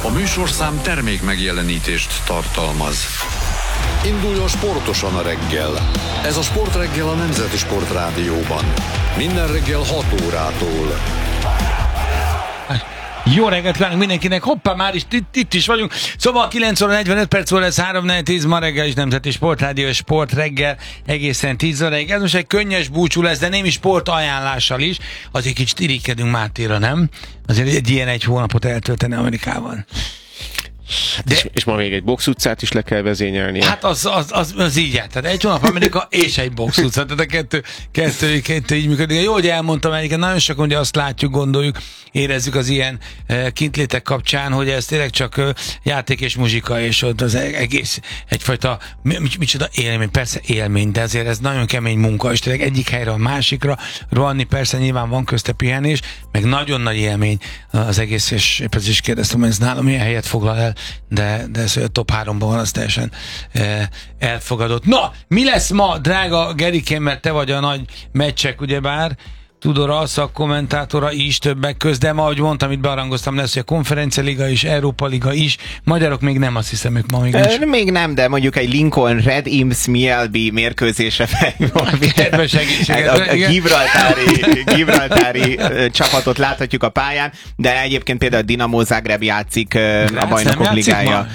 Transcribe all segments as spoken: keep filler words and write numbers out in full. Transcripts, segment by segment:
A műsorszám termék megjelenítést tartalmaz. Induljon sportosan a reggel. Ez a Sportreggel a Nemzeti Sportrádióban. Minden reggel hat órától. Jó reggelt kívánunk mindenkinek, hoppá, már is itt, itt is vagyunk. Szóval kilenc óra negyvenöt perc volt, ez három negyven tíz, ma reggel is Nemzeti Sportrádió és Sportreggel egészen tíz óráig. Ez most egy könnyes búcsú lesz, de némi sport ajánlással is. Azért kicsit irigykedünk Mátéra, nem? Azért egy ilyen egy hónapot eltölteni Amerikában. De, és, és ma még egy boxutcát is le kell vezényelni. Hát az, az, az, az így jár. Tehát egy hónap Amerika és egy boxutca. Tehát a kettő, kettő, kettő így működik. Jó, hogy elmondtam, egyébként nagyon sok, hogy azt látjuk, gondoljuk, érezzük az ilyen e, kintlétek kapcsán, hogy ez tényleg csak e, játék és muzsika, és ott az egész egyfajta, mi, micsoda élmény, persze élmény, de azért ez nagyon kemény munka, és tényleg egyik helyre a másikra rohanni, persze nyilván van közte pihenés, meg nagyon nagy élmény az egész, és épp ez is kérdeztem, hogy ez nálam milyen helyet foglal el, de, de ez, hogy a top háromban van, az teljesen e, elfogadott. Na, mi lesz ma, drága Gerikém, mert te vagy a nagy meccsek, ugyebár, Tudora, szakkommentátora is többek közt, de ma, ahogy mondtam, itt bearangoztam, lesz, hogy a Konferencia Liga is, Európa Liga is, magyarok még nem, azt hiszem, ők ma még nincs. E, még nem, de mondjuk egy Lincoln Red Imps Mielby mérkőzésre fel. Kedves egészséget. A, a Gibraltári, Gibraltári csapatot láthatjuk a pályán, de egyébként például a Dinamo Zagreb játszik Grác a Bajnokok Ligája.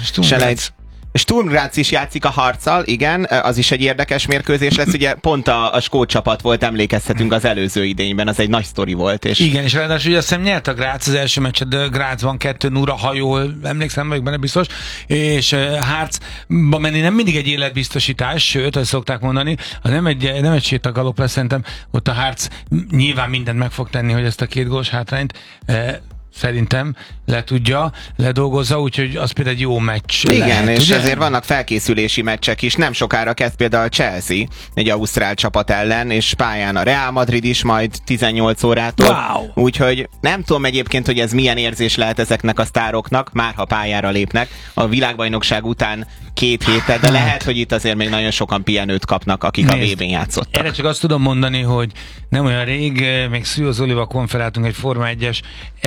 Sturm Graz is játszik a Harccal, igen, az is egy érdekes mérkőzés lesz, ugye pont a, a skót csapat volt, emlékezhetünk az előző idényben, az egy nagy sztori volt. És... Igen, és ráadásul ugye azt hiszem nyert a Graz az első meccset, de Grazban kettő nulla, ha jól emlékszem, vagyok benne biztos, és uh, Harcba menni nem mindig egy életbiztosítás, sőt, azt szokták mondani, az nem egy, nem egy sétagalop lesz, szerintem ott a Harc nyilván mindent meg fog tenni, hogy ezt a két gólos hátrányt uh, szerintem le tudja, ledolgozza, úgyhogy az például egy jó meccs. Igen, lehet, és ugye? ezért vannak felkészülési meccsek is. Nem sokára kezd például a Chelsea egy ausztrál csapat ellen, és pályán a Real Madrid is majd tizennyolc órától. Wow. Úgyhogy nem tudom egyébként, hogy ez milyen érzés lehet ezeknek a sztároknak, már ha pályára lépnek a világbajnokság után két héttel, de lehet, hogy itt azért még nagyon sokan pihenőt kapnak, akik Nézd, a vé bén játszottak. Erre csak azt tudom mondani, hogy nem olyan rég, még Szűz Zolival konferáltunk egy Forma egyes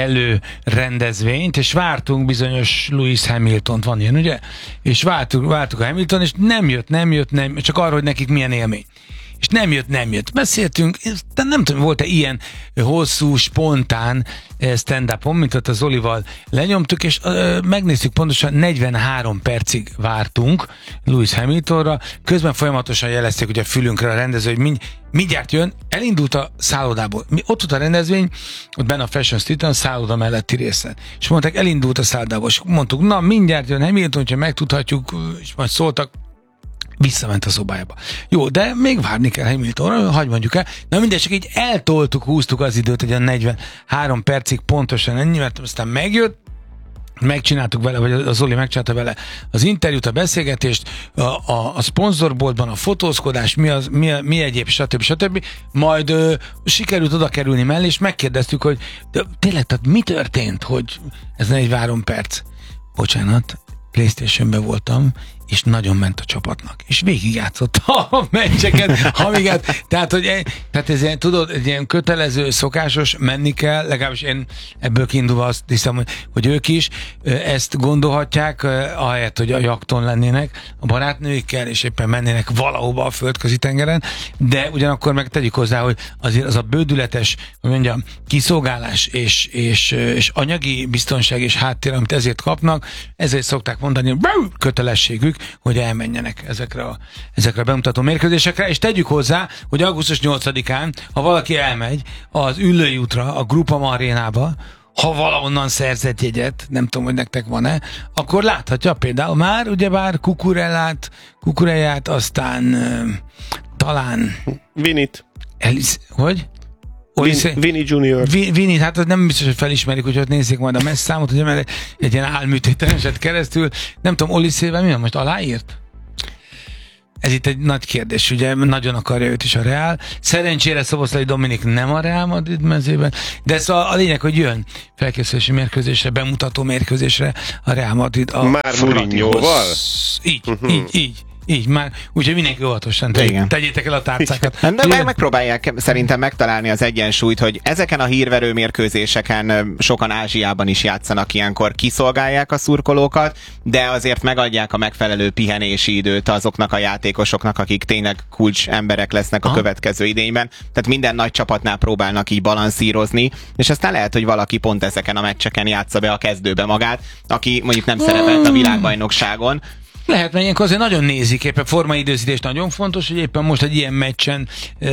előrendezvényt, és vártunk bizonyos Lewis Hamiltont, van ilyen, ugye? És vártuk, vártuk a Hamilton, és nem jött, nem jött, nem, csak arra, hogy nekik milyen élmény. És nem jött, nem jött. Beszéltünk, de nem tudom, volt-e ilyen hosszú, spontán stand-upon, mint ott a Zolival lenyomtuk, és ö, megnéztük pontosan, negyvenhárom percig vártunk Lewis Hamiltonra, közben folyamatosan jelezték ugye a fülünkre a rendező, hogy mind, mindjárt jön, elindult a szállodából. Mi, ott volt a rendezvény, ott benne a Fashion Street-en, a szálloda melletti részen. És mondták, elindult a szállodából, és mondtuk, na mindjárt jön Hamilton, hogyha megtudhatjuk, és majd szóltak, visszament a szobájába. Jó, de még várni kell Hamiltonra, hagyj mondjuk el. Na mindegy, csak így eltoltuk, húztuk az időt, hogy a negyvenhárom percig pontosan ennyi, mert aztán megjött, megcsináltuk vele, vagy a Zoli megcsinálta vele az interjút, a beszélgetést, a, a, a szponzorboltban a fotózkodás, mi, az, mi, mi egyéb, stb. stb. Majd ö, sikerült oda kerülni mellé, és megkérdeztük, hogy de, tényleg, tehát mi történt, hogy ez negyvenhárom perc? Bocsánat, PlayStation-ben voltam, és nagyon ment a csapatnak. És végigjátszotta a meccseket, amíg át, tehát, hogy egy, tehát ez ilyen, tudod, egy ilyen kötelező, szokásos, menni kell, legalábbis én ebből kiindulva azt hiszem, hogy, hogy ők is ezt gondolhatják, ahelyett, hogy a jakton lennének a barátnőikkel, és éppen mennének valahova a földközi tengeren, de ugyanakkor meg tegyük hozzá, hogy azért az a bődületes, hogy mondjam, kiszolgálás és, és, és anyagi biztonság és háttér, amit ezért kapnak, ezért szokták mondani, kötelességük, hogy elmenjenek ezekre a, ezekre a bemutató mérkőzésekre, és tegyük hozzá, hogy augusztus nyolcadikán, ha valaki elmegy az Üllői útra, a Groupama arénába, ha valahonnan szerzett jegyet, nem tudom, hogy nektek van-e, akkor láthatja például már, ugyebár Kukurellát, Kukurellát, aztán uh, talán... Vinit. Elis, hogy? Vin, Vini junior Vini, hát az nem biztos, hogy felismerik, hogy ott nézzék majd a messzámot, ugye, mert egy ilyen álműtéten esett keresztül. Nem tudom, Oliszével mi van most? Aláírt? Ez itt egy nagy kérdés, ugye nagyon akarja őt is a Real. Szerencsére Szoboszlai Dominik nem a Real Madrid mezében, de ez a, a lényeg, hogy jön felkészülési mérkőzésre, bemutató mérkőzésre a Real Madrid. A Már Mourinhoval? Így, uh-huh. így, így. így már, úgyhogy mindenki óvatosan tegy, tegyétek el a tárcákat. De meg, megpróbálják szerintem megtalálni az egyensúlyt, hogy ezeken a hírverő mérkőzéseken sokan Ázsiában is játszanak ilyenkor, kiszolgálják a szurkolókat, de azért megadják a megfelelő pihenési időt azoknak a játékosoknak, akik tényleg kulcs emberek lesznek a Aha. következő idényben. Tehát minden nagy csapatnál próbálnak így balanszírozni, és aztán lehet, hogy valaki pont ezeken a meccseken játsza be a kezdőbe magát, aki mondjuk nem szerepelt a világbajnokságon. Lehet, mert ilyenkor azért nagyon nézik, éppen formaidőzítés nagyon fontos, hogy éppen most egy ilyen meccsen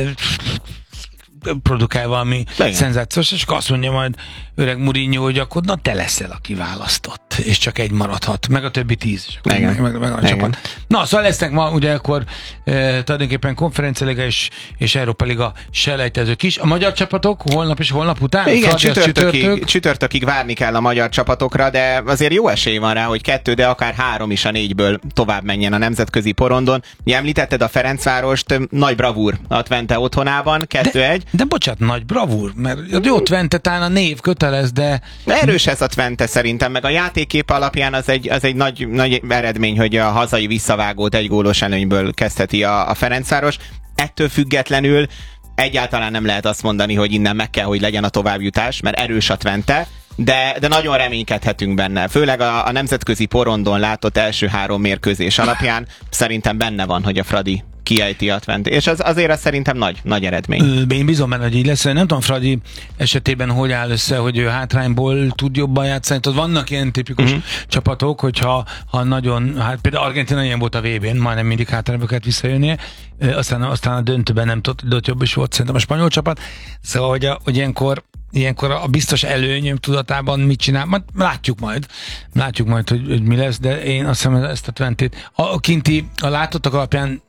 produkál valami Legyen. szenzációs, és azt mondja majd öreg Mourinho, hogy akkor na te leszel a kiválasztott, és csak egy maradhat, meg a többi tíz, és akkor meg, meg, meg a csapat. Na, szóval lesznek ma ugye akkor e, tulajdonképpen konferencialiga és, és Európa Liga selejtezők is. A magyar csapatok holnap és holnap után? Igen, csütörtökig, csütörtök. csütörtökig várni kell a magyar csapatokra, de azért jó esély van rá, hogy kettő, de akár három is a négyből tovább menjen a nemzetközi porondon. Ja, említetted a Ferencvárost, nagy bravúr a Twente otthonában, kettő egy. De bocsánat, nagy bravúr, mert jó Twente talán a név kötelez, de... Erős ez a Twente szerintem, meg a játékkép alapján az egy, az egy nagy, nagy eredmény, hogy a hazai visszavágót egy gólos előnyből kezdheti a, a Ferencváros. Ettől függetlenül egyáltalán nem lehet azt mondani, hogy innen meg kell, hogy legyen a továbbjutás, mert erős a Twente, de, de nagyon reménykedhetünk benne. Főleg a, a nemzetközi porondon látott első három mérkőzés alapján szerintem benne van, hogy a Fradi kiejti a Twente. És az, azért az szerintem nagy, nagy eredmény. Én bízom benne, hogy így lesz. Nem tudom, Fradi esetében hogy áll össze, hogy ő hátrányból tud jobban játszani. Tehát vannak ilyen tipikus uh-huh. csapatok, hogyha ha nagyon, hát például Argentina ilyen volt a vé bén, majdnem mindig hátrányba kellett visszajönnie, aztán, aztán a döntőben nem tudott, jobb is volt szerintem a spanyol csapat. Szóval, hogy, a, hogy ilyenkor ilyenkor a biztos előnyöm tudatában mit csinál, majd látjuk majd, látjuk majd, hogy, hogy mi lesz, de én azt hiszem ezt a Twentét, a, a kinti, a látottak alapján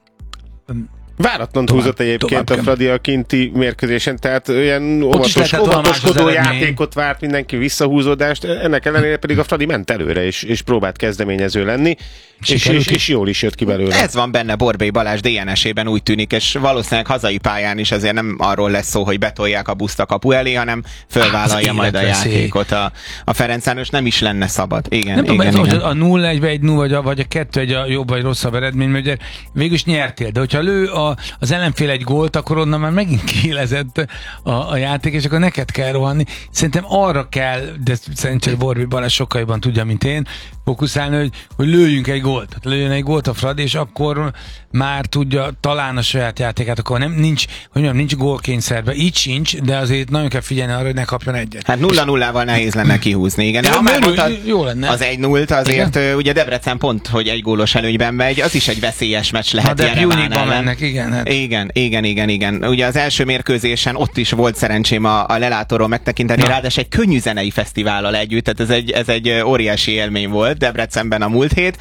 váratlan húzott egyébként a Fradi a kinti mérkőzésen, tehát olyan óvatos, óvatoskodó játékot várt mindenki, visszahúzódást, ennek ellenére pedig a Fradi ment előre, és, és próbált kezdeményező lenni, és, és, és jól is jött ki belőle. Ez van benne Borbély Balázs dé en es-ében úgy tűnik, és valószínűleg hazai pályán is azért nem arról lesz szó, hogy betolják a buszt a kapu elé, hanem fölvállalja hát, majd a játékot a, a Ferencváros, nem is lenne szabad. Igen, nem igen, tudom, igen. A nulla egy egy nulla vagy a, vagy a kettő egy a jobb vagy rosszabb eredmény, mert végülis nyertél, de hogyha lő a, az ellenfél egy gólt, akkor onnan már megint kiélezett a, a játék, és akkor neked kell rohanni. Szerintem arra kell, de szerintem Borbély Balázs sokkal jobban tudja, mint én, fókuszálni, hogy, hogy lőjünk egy gólt. Tehát lőjön egy gólt a Fradi, és akkor már tudja talán a saját játékát, akkor nem, nincs, hogy mondjam, nincs gólkényszerben. Így sincs, de azért nagyon kell figyelni arra, hogy ne kapjon egyet. Hát nulla nullával nehéz lenne kihúzni, igen. De ha már mondtad, jó lenne. Az egy nullt azért, igen? Ugye Debrecen pont, hogy egy gólos előnyben megy, az is egy veszélyes meccs lehet Jereván ellen. Mennek, igen, hát. igen, igen, igen, igen. Ugye az első mérkőzésen ott is volt szerencsém a, a lelátóról megtekinteni, ráadásul egy könnyű zenei fesztivállal együtt, tehát ez egy, ez egy óriási élmény volt Debrecenben a múlt hét,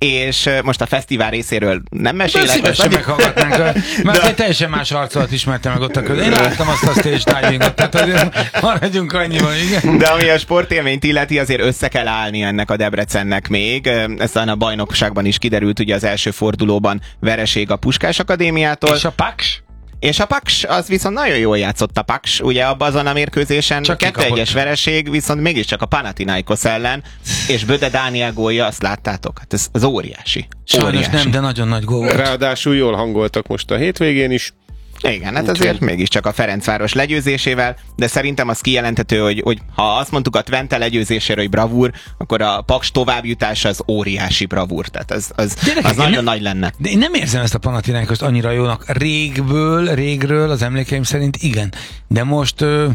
és most a fesztivál részéről nem mesélek. Szívesen meghallgatnánk, mert de... egy teljesen más arcolat ismertem meg ott a között. Én láttam azt a stage divingot, tehát azért maradjunk annyiban, igen. De ami a sportélményt illeti, azért össze kell állni ennek a Debrecennek még. Ez a bajnokságban is kiderült, ugye az első fordulóban vereség a Puskás Akadémiától. És a Paks? És a Paks, az viszont nagyon jól játszott a Paks, ugye abban azon a mérkőzésen kettő egyes vereség, viszont mégiscsak a Panathinaikos ellen, és Böde Dániel gólja, azt láttátok? Hát ez, ez óriási. Sajnos óriási. Nem, de nagyon nagy gól volt. Ráadásul jól hangoltak most a hétvégén is. Igen, hát azért mégiscsak a Ferencváros legyőzésével, de szerintem az kijelentető, hogy, hogy ha azt mondtuk a Twente legyőzésére, hogy bravúr, akkor a Paks továbbjutása az óriási bravúr, tehát az, az, az nagyon nem, nagy lenne. De én nem érzem ezt a Panathinaikost annyira jónak. Régből, régről, az emlékeim szerint igen, de most ö,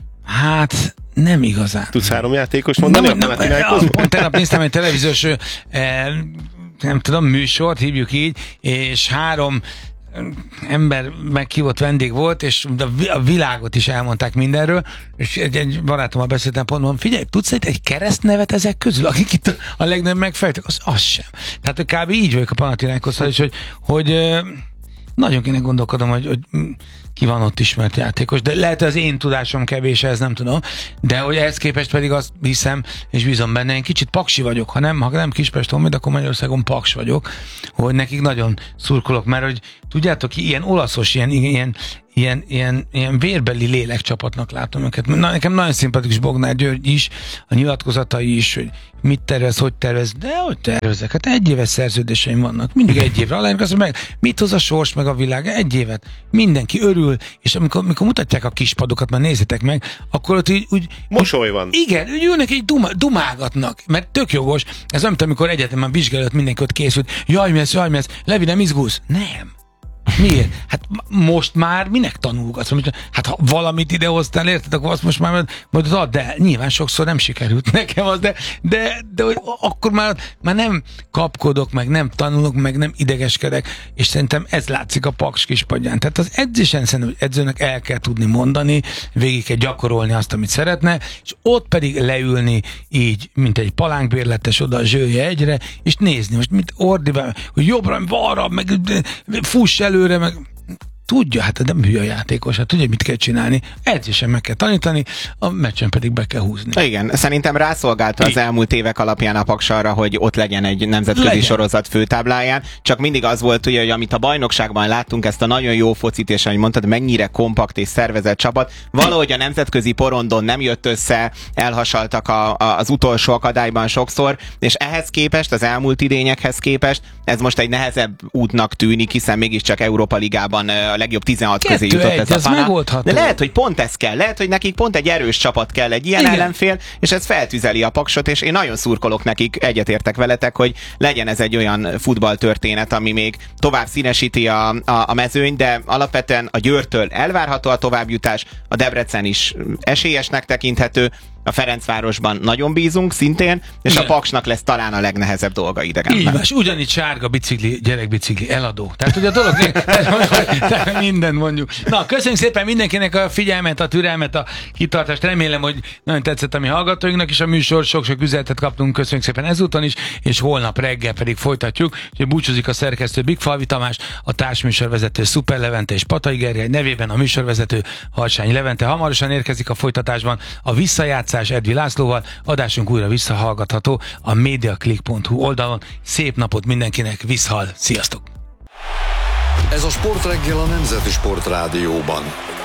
hát nem igazán. Tudsz három játékos mondani nem, a Panathinaikosban? Pont tegnap néztem egy televíziós ö, nem tudom, műsort, hívjuk így, és három ember meghívott vendég volt, és a világot is elmondták mindenről, és egy, egy barátommal beszéltem, pont mondom, figyelj, tudsz egy, egy keresztnevet ezek közül, akik itt a legnagyobb megfejtek, az, az sem. Tehát kb. Így vagyok a Panathinaikosszal is, hogy, hogy nagyon kéne gondolkodom, hogy, hogy ki van ott ismert játékos, de lehet, az én tudásom kevés, ez nem tudom, de hogy ehhez képest pedig azt hiszem, és bízom benne, én kicsit paksi vagyok, ha nem, ha nem Kispest Honvéd, akkor Magyarországon paks vagyok, hogy nekik nagyon szurkolok, mert hogy tudjátok, ilyen olaszos, ilyen, ilyen, ilyen, ilyen, ilyen vérbeli lélekcsapatnak látom őket. Na, nekem nagyon szimpatikus Bognár György is, a nyilatkozatai is, hogy mit tervez, hogy tervez, de hogy tervezek? Hát egy éves szerződéseim vannak, mindig egy évre aláírnak, azt meg mit hoz a sors, meg a világ? Egy évet. Mindenki örül, és amikor, amikor mutatják a kispadokat, már nézzétek meg, akkor ott úgy... úgy mosoly van. Igen, úgy ülnek, így duma, dumálgatnak, mert tök jogos. Ez nem tudom, amikor egyetemen vizsgálat mindenki ott készült, jaj, mi ez, jaj, mi ez, Levi, nem izgulsz? Nem. Miért? Hát most már minek tanulgatsz? Hát ha valamit idehoztál, érted, akkor azt most már majd add el. Nyilván sokszor nem sikerült nekem az, de, de, de hogy akkor már, már nem kapkodok, meg nem tanulok, meg nem idegeskedek, és szerintem ez látszik a Paks kispadján. Tehát az edzésen szerintem, hogy edzőnek el kell tudni mondani, végig kell gyakorolni azt, amit szeretne, és ott pedig leülni így, mint egy palánkbérletes oda a zsője egyre, és nézni, most mit ordibál, hogy jobbra, balra, meg fuss előre, meg tudja, hát nem hülye a játékos, hát tudja, mit kell csinálni. Edzésen meg kell tanítani, a meccsen pedig be kell húzni. Igen, szerintem rászolgálta az elmúlt évek alapján a Paks arra, hogy ott legyen egy nemzetközi legyen. sorozat főtábláján, csak mindig az volt, ugye, hogy amit a bajnokságban láttunk, ezt a nagyon jó focit, és ahogy mondtad, mennyire kompakt és szervezett csapat, valahogy a nemzetközi porondon nem jött össze, elhasaltak a, a, az utolsó akadályban sokszor, és ehhez képest, az elmúlt idényekhez képest, ez most egy nehezebb útnak tűnik, hiszen mégiscsak Európa Ligában a legjobb tizenhat közé jutott ez a Fana. De lehet, hogy pont ez kell, lehet, hogy nekik pont egy erős csapat kell, egy ilyen Igen. ellenfél, és ez feltüzeli a Paksot, és én nagyon szurkolok nekik, egyetértek veletek, hogy legyen ez egy olyan futballtörténet, ami még tovább színesíti a, a, a mezőny, de alapvetően a Győrtől elvárható a továbbjutás, a Debrecen is esélyesnek tekinthető, a Ferencvárosban nagyon bízunk szintén, és Igen. a Paksnak lesz talán a legnehezebb dolga idegenben. Így, és ugyanígy sárga bicikli, gyerekbicikli eladó. Tehát ugye a dolog minden mondjuk. Na, köszönjük szépen mindenkinek a figyelmet, a türelmet, a kitartást. Remélem, hogy nagyon tetszett a mi hallgatóinknak is a műsor, sok-sok üzenetet kaptunk, köszönjük szépen ezúton is, és holnap reggel pedig folytatjuk. Úgyhogy búcsúzik a szerkesztő Bigfalvi Tamás, a társműsorvezető Szuper Levente és Patai Gergely, nevében a műsorvezető Harsányi Levente. Hamarosan érkezik a folytatásban a visszajátszás Edvi Lászlóval. Adásunk újra visszahallgatható a mediaclick pont hu oldalon. Szép napot mindenkinek, visszhall, sziasztok! Ez a Sportreggel a Nemzeti Sportrádióban.